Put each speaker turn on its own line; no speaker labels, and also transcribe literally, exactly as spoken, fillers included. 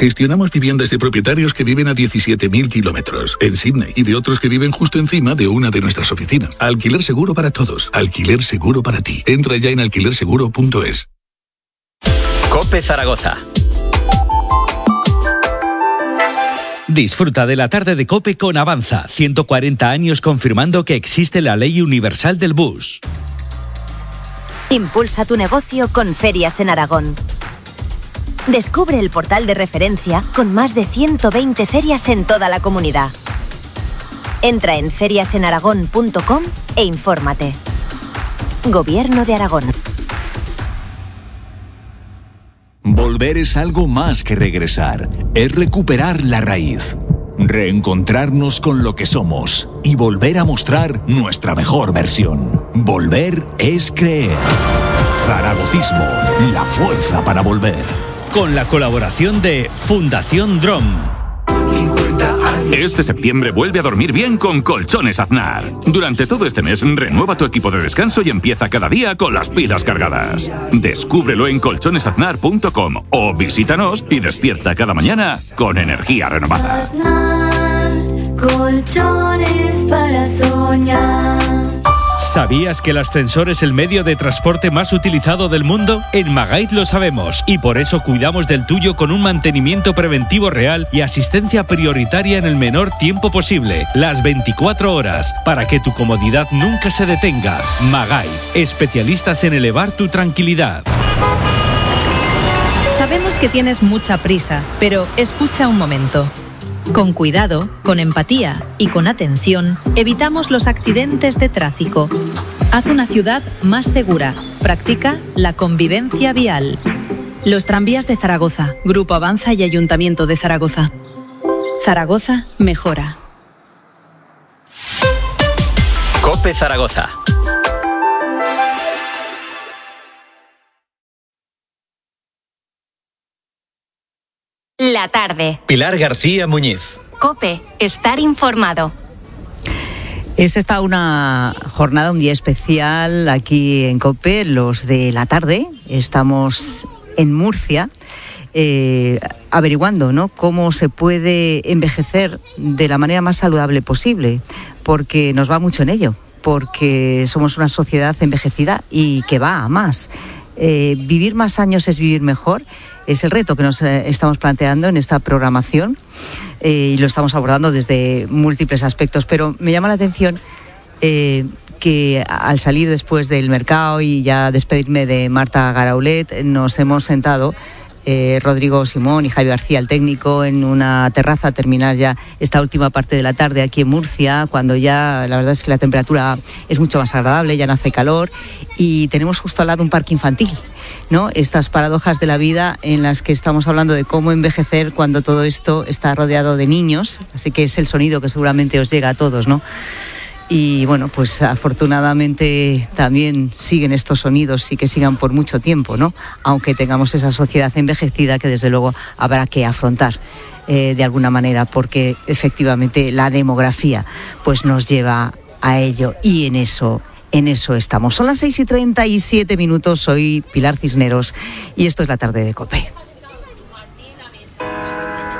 Gestionamos viviendas de propietarios que viven a diecisiete mil kilómetros en Sydney y de otros que viven justo encima de una de nuestras oficinas. Alquiler seguro para todos. Alquiler seguro para ti. Entra ya en alquiler seguro punto es.
COPE Zaragoza.
Disfruta de la tarde de COPE con Avanza. ciento cuarenta años confirmando que existe la ley universal del bus.
Impulsa tu negocio con Ferias en Aragón. Descubre el portal de referencia con más de ciento veinte ferias en toda la comunidad. Entra en ferias en aragón punto com e infórmate. Gobierno de Aragón.
Volver es algo más que regresar, es recuperar la raíz, reencontrarnos con lo que somos y volver a mostrar nuestra mejor versión. Volver es creer. Zaragocismo, la fuerza para volver.
Con la colaboración de Fundación Drom.
Este septiembre vuelve a dormir bien con Colchones Aznar. Durante todo este mes renueva tu equipo de descanso y empieza cada día con las pilas cargadas. Descúbrelo en colchones aznar punto com o visítanos y despierta cada mañana con energía renovada.
Aznar, colchones para soñar.
¿Sabías que el ascensor es el medio de transporte más utilizado del mundo? En Magait lo sabemos y por eso cuidamos del tuyo con un mantenimiento preventivo real y asistencia prioritaria en el menor tiempo posible, las veinticuatro horas, para que tu comodidad nunca se detenga. Magait, especialistas en elevar tu tranquilidad.
Sabemos que tienes mucha prisa, pero escucha un momento. Con cuidado, con empatía y con atención, evitamos los accidentes de tráfico. Haz una ciudad más segura. Practica la convivencia vial. Los tranvías de Zaragoza, Grupo Avanza y Ayuntamiento de Zaragoza. Zaragoza mejora.
COPE Zaragoza.
La tarde.
Pilar García Muñiz.
COPE, estar informado.
Es esta una jornada, un día especial aquí en COPE, los de la tarde. Estamos en Murcia eh, averiguando, ¿no?, cómo se puede envejecer de la manera más saludable posible, porque nos va mucho en ello, porque somos una sociedad envejecida y que va a más. Eh, vivir más años es vivir mejor, es el reto que nos eh, estamos planteando en esta programación eh, y lo estamos abordando desde múltiples aspectos, pero me llama la atención eh, que al salir después del mercado y ya despedirme de Marta Garaulet, nos hemos sentado Eh, Rodrigo Simón y Javier García, el técnico, en una terraza a terminar ya esta última parte de la tarde aquí en Murcia, cuando ya la verdad es que la temperatura es mucho más agradable, ya no hace calor y tenemos justo al lado un parque infantil, ¿no? Estas paradojas de la vida en las que estamos hablando de cómo envejecer cuando todo esto está rodeado de niños, así que es el sonido que seguramente os llega a todos, ¿no? Y bueno, pues afortunadamente también siguen estos sonidos y que sigan por mucho tiempo, ¿no? Aunque tengamos esa sociedad envejecida que desde luego habrá que afrontar eh, de alguna manera, porque efectivamente la demografía pues nos lleva a ello y en eso, en eso estamos. Son las seis y treinta y siete minutos, soy Pilar Cisneros y esto es la tarde de COPE.